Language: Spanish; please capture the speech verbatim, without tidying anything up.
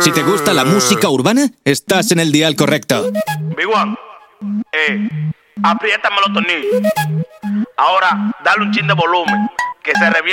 Si te gusta la música urbana, estás en el dial correcto. Big One, eh, apriétame los tornillos. Ahora, dale un chin de volumen, que se reviente.